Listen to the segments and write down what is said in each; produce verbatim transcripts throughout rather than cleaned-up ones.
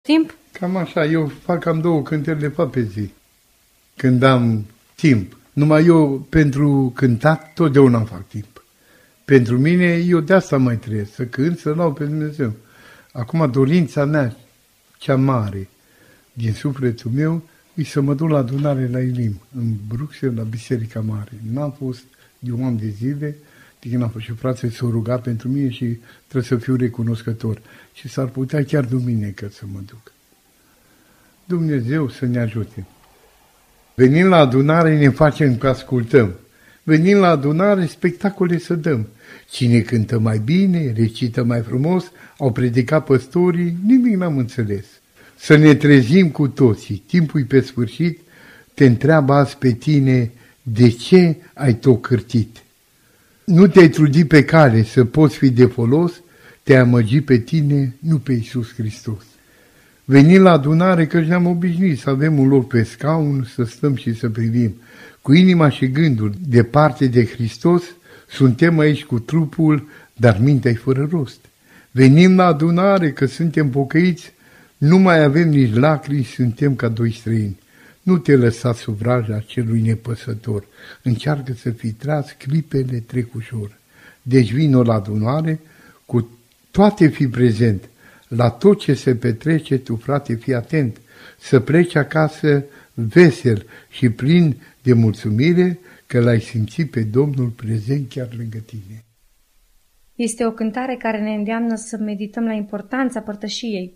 timp? Cam așa, eu fac cam două cântări de fapt pe zi, când am timp. Numai eu, pentru cântat, totdeauna fac timp. Pentru mine, eu de asta mai trăiesc, să cânt, să lau pe Dumnezeu. Acum, dorința mea cea mare din sufletul meu e să mă duc la adunare la Elim, în Bruxelles, la Biserica Mare. N-am fost de un an de zile, de când am fost și frații s-au rugat pentru mine și trebuie să fiu recunoscător. Și s-ar putea chiar duminică să mă duc. Dumnezeu să ne ajute. Venim la adunare, ne facem că ascultăm. Venim la adunare, spectacole să dăm. Cine cântă mai bine, recită mai frumos, au predicat păstorii, nimic n-am înțeles. Să ne trezim cu toții, timpul pe sfârșit, te întreabă azi pe tine, de ce ai tot cârtit? Nu te-ai trudit pe cale să poți fi de folos, te-ai amăgit pe tine, nu pe Iisus Hristos. Venim la adunare că ne-am obișnuit să avem un loc pe scaun, să stăm și să privim. Cu inima și gândul departe de Hristos, suntem aici cu trupul, dar mintea-i fără rost. Venim la adunare că suntem pocăiți, nu mai avem nici lacrimi, suntem ca doi străini. Nu te lăsa sub vraja celui nepăsător, încearcă să fii tras, clipele trec ușor. Deci vino la adunare, cu toate fi prezent, la tot ce se petrece, tu, frate, fii atent, să pleci acasă vesel și plin de mulțumire că l-ai simțit pe Domnul prezent chiar lângă tine. Este o cântare care ne îndeamnă să medităm la importanța părtășiei.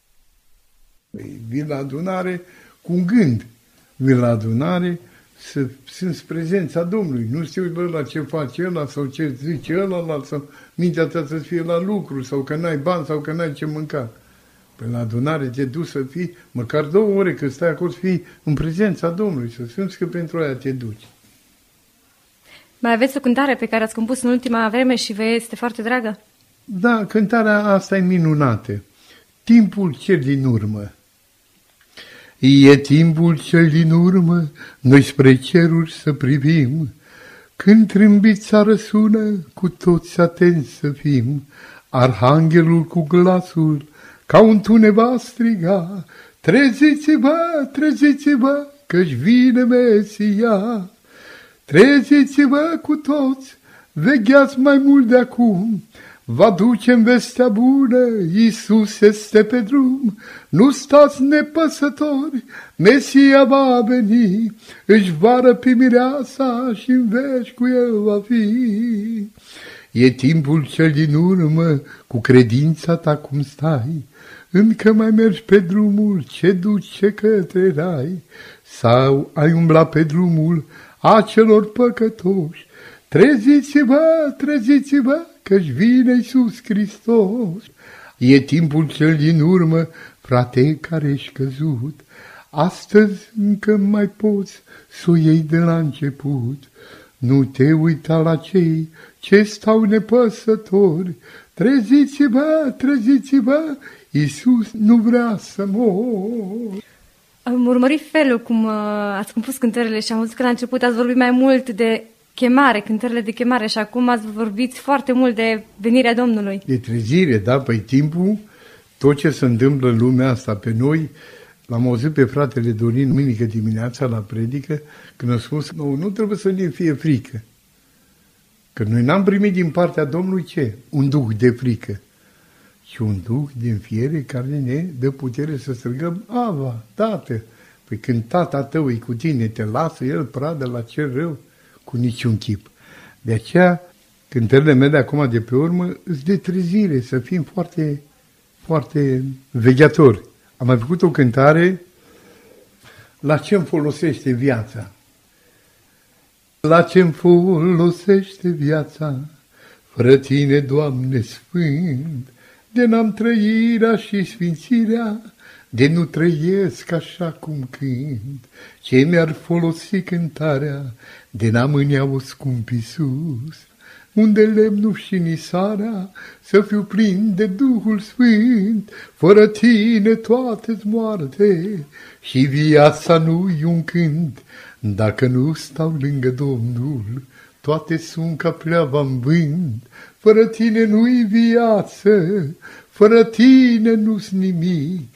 Vin la adunare cu un gând, vin la adunare să simți prezența Domnului, nu știu bă, la ce face ăla sau ce zice ăla, sau mintea ta să fie la lucru, sau că n-ai bani, sau că n-ai ce mânca. Păi la adunare te duci să fii, măcar două ore că stai acolo, să fii în prezența Domnului, să simți că pentru aia te duci. Mai aveți o cântare pe care ați compus în ultima vreme și vă este foarte dragă? Da, cântarea asta e minunată. Timpul cel din urmă. E timpul cel din urmă, noi spre ceruri să privim, când trâmbița răsună, cu toți atenți să fim. Arhanghelul cu glasul, ca un tune va striga, treziți-vă, treziți-vă, că-și vine Mesia. Treziți-vă cu toți, vegheați mai mult de acum, vă ducem vestea bună, Iisus este pe drum, nu stați nepăsători, Mesia va veni, își va răpi mireasa și în veci cu el va fi. E timpul cel din urmă, cu credința ta cum stai, încă mai mergi pe drumul ce duce către rai, sau ai umblat pe drumul acelor păcătoși, treziți-vă, treziți-vă, că-și vine Iisus Hristos. E timpul cel din urmă, frate care ești căzut, astăzi încă mai poți să o iei de la început. Nu te uita la cei ce stau nepăsători, treziți-vă, treziți-vă, Iisus nu vrea să mor. Am urmărit felul cum uh, ați compus cântările și am văzut că la început ați vorbit mai mult de chemare, cântările de chemare, și acum ați vorbit foarte mult de venirea Domnului. De trezire, da? Păi timpul, tot ce se întâmplă în lumea asta pe noi, l-am auzit pe fratele Dorin mâinică dimineața la predică, când a spus, nu, nu trebuie să ne fie frică. Că noi n-am primit din partea Domnului ce? Un duh de frică. Și un duh din fiere care ne dă putere să strigăm, Ava, Tată. Păi când tata tău e cu tine, te lasă el pradă la cel rău, cu niciun chip. De aceea, cântările mele acum de pe urmă, îți de trezire, să fim foarte, foarte vegheatori. Am mai făcut o cântare, la ce-mi folosește viața? La ce-mi folosește viața? Fără tine, Doamne Sfânt, de n-am trăirea și sfințirea, de nu trăiesc așa cum cânt. Ce mi-ar folosi cântarea, de n-am în ea o scump Iisus, unde lemnul și nisarea să fiu plin de Duhul Sfânt. Fără tine toate-s moarte și viața nu-i un cânt. Dacă nu stau lângă Domnul, toate sunt ca pleava în vânt. Fără tine nu-i viață, fără tine nu-s nimic.